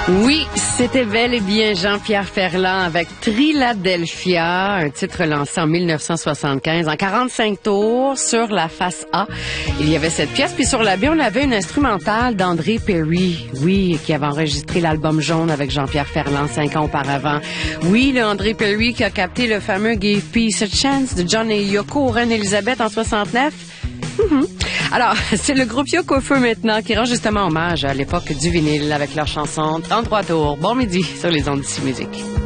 Oui, c'était bel et bien Jean-Pierre Ferland avec Triladelphia, un titre lancé en 1975 en 45 tours sur la face A. Il y avait cette pièce, puis sur la B, on avait une instrumentale d'André Perry, oui, qui avait enregistré l'album Jaune avec Jean-Pierre Ferland 5 ans auparavant. Oui, le André Perry qui a capté le fameux Give Peace a Chance de John et Yoko, Reine Elisabeth en 69. Alors, c'est le groupe Yoko Feu maintenant qui rend justement hommage à l'époque du vinyle avec leur chanson 33 tours. Bon midi sur les ondes d'ici musique.